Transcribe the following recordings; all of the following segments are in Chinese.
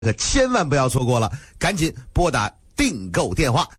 可千万不要错过了，赶紧拨打订购电话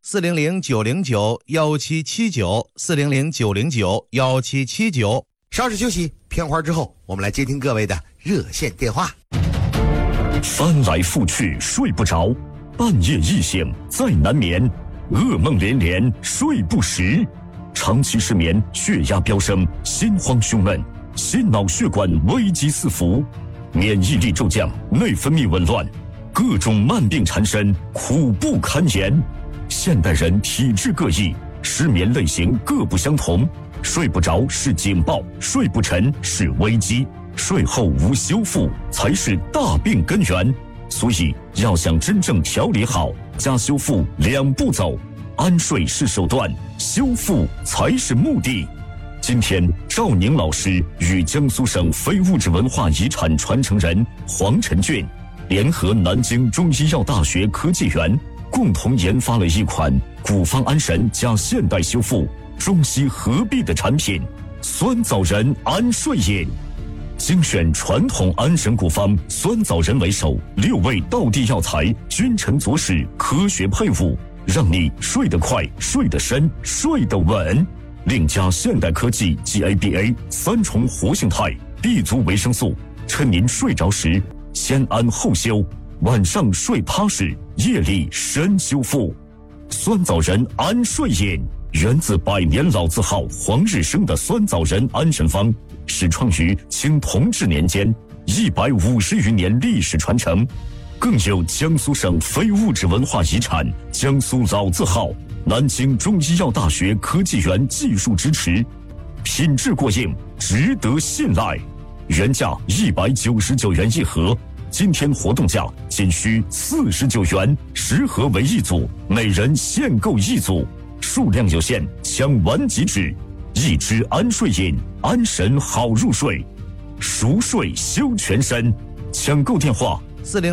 400-909-1779，400-909-1779。稍事休息，片花之后，我们来接听各位的热线电话。 翻来覆去睡不着，半夜易醒再难眠，噩梦连连睡不实，长期失眠，血压飙升，心慌胸闷，心脑血管危机四伏，免疫力骤降，内分泌紊乱，各种慢病缠身，苦不堪言。现代人体质各异，失眠类型各不相同，睡不着是警报，睡不沉是危机，睡后无修复才是大病根源。所以要想真正调理好加修复两步走，安睡是手段，修复才是目的。今天赵宁老师与江苏省非物质文化遗产传承人黄晨俊联合南京中医药大学科技园，共同研发了一款古方安神加现代修复中西合璧的产品——酸枣仁安睡饮。精选传统安神古方酸枣仁为首，6味道地药材君臣佐使，科学配伍，让你睡得快，睡得深，睡得稳。另加现代科技 GABA 3重活性肽 B 族维生素，趁您睡着时先安后修，晚上睡踏实，夜里深修复。酸枣仁安睡饮源自100年老字号黄日升的酸枣仁安神方，始创于清同治年间，150余年历史传承，更有江苏省非物质文化遗产江苏老字号南京中医药大学科技园技术支持，品质过硬，值得信赖。原价199元一盒，今天活动价仅需49元，10盒为一组，每人限购一组，数量有限，抢完即止。一支安睡饮，安神好入睡，熟睡修全身。抢购电话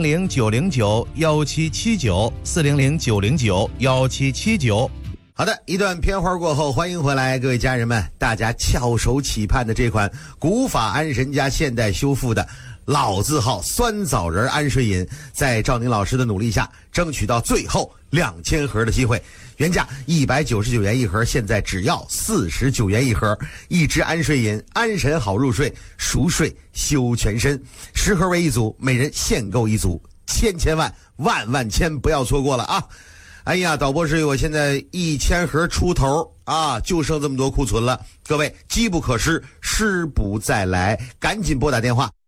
400-909-1779，400-909-1779。好的，一段片花过后，欢迎回来，各位家人们，大家翘首企盼的这款古法安神加现代修复的老字号酸枣仁安睡饮，在赵宁老师的努力下，争取到最后2000盒的机会。原价199元一盒，现在只要49元一盒。一支安睡饮，安神好入睡，熟睡修全身，10盒为一组，每人限购一组，千万不要错过了啊！哎呀，导播室，我现在1000盒出头啊，就剩这么多库存了。各位，机不可失，失不再来，赶紧拨打电话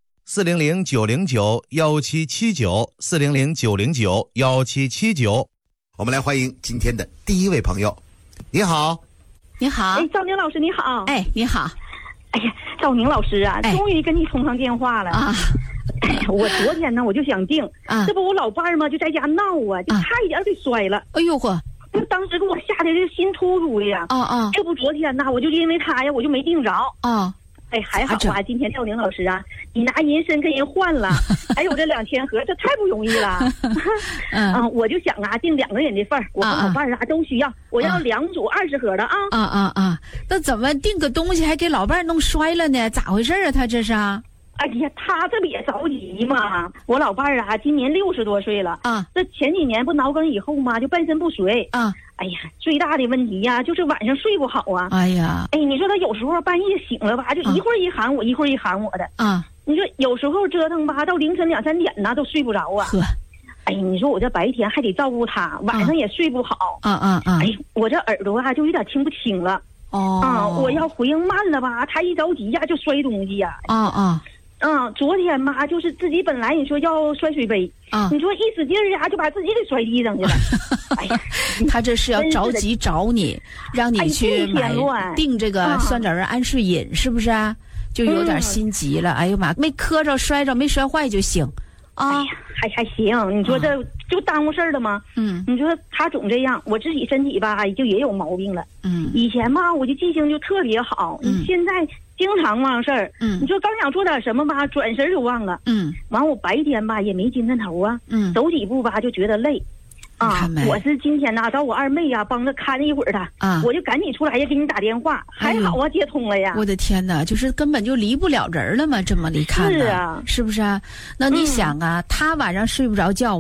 400-909-1779，400-909-1779。我们来欢迎今天的第一位朋友。你好。 你好。 哎，赵宁老师你好。 哎，你好。 哎呀，赵宁老师啊，终于跟你通上电话了啊！我昨天呢，我就想订啊，这不我老伴儿嘛就在家闹啊，就差一点给摔了。 哎呦嚯！ 就当时给我吓得这心突突的呀。这不昨天呐，我就因为他呀，我就没订着。哎，还好啊！今天赵宁老师啊，你拿人参跟人换了，还有这2000盒，这太不容易了。我就想啊，订2个人的份儿，我和老伴儿啊都需要，我要2组20盒的啊。 那怎么订个东西还给老伴儿弄摔了呢？咋回事啊？他这是？ 哎呀，他这不也着急嘛！我老伴儿啊，今年60多岁了啊。这前几年不脑梗以后嘛，就半身不遂啊。哎呀，最大的问题呀，就是晚上睡不好啊。哎呀，你说他有时候半夜醒了吧，就一会儿一喊我，一会儿一喊我的啊。你说有时候折腾吧，到凌晨2、3点呢，都睡不着啊。哎，你说我这白天还得照顾他，晚上也睡不好。哎，我这耳朵啊，就有点听不清了。我要回应慢了吧，他一着急呀，就摔东西呀。昨天吧，就是自己本来你说要摔水杯你说一使劲呀，就把自己给摔地上去了。哎呀， 他这是要着急找你，让你去订这个酸枣仁安睡饮，是不是啊？就有点心急了。哎呦妈，没磕着摔着，没摔坏就行啊。 哎呀，还行，你说这就耽误事儿了吗？你说他总这样，我自己身体吧就也有毛病了。以前吧我就记性就特别好，现在经常忘事儿。你说刚想做点什么吧，转身就忘了。完我白天吧也没精神头啊。走几步吧就觉得累。 啊，我是今天呢找我二妹呀，帮着看了一会儿她啊，我就赶紧出来呀给你打电话，还好啊接通了呀。 我的天哪，就是根本就离不了人了嘛，这么一看呢，是不是啊？那你想啊，他晚上睡不着觉。